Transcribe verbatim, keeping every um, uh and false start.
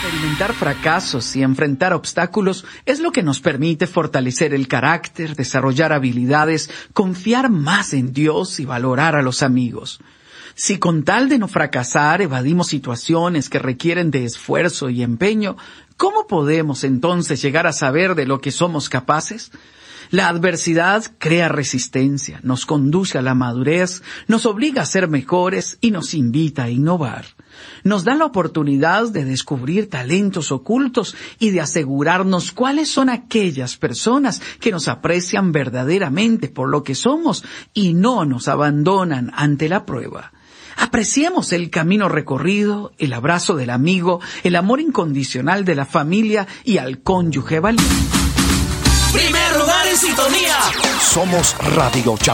Experimentar fracasos y enfrentar obstáculos es lo que nos permite fortalecer el carácter, desarrollar habilidades, confiar más en Dios y valorar a los amigos. Si con tal de no fracasar evadimos situaciones que requieren de esfuerzo y empeño, ¿cómo podemos entonces llegar a saber de lo que somos capaces? La adversidad crea resistencia, nos conduce a la madurez, nos obliga a ser mejores y nos invita a innovar. Nos da la oportunidad de descubrir talentos ocultos y de asegurarnos cuáles son aquellas personas que nos aprecian verdaderamente por lo que somos y no nos abandonan ante la prueba. Apreciemos el camino recorrido, el abrazo del amigo, el amor incondicional de la familia y al cónyuge valiente. Primer lugar en sintonía. Somos Radio Chao.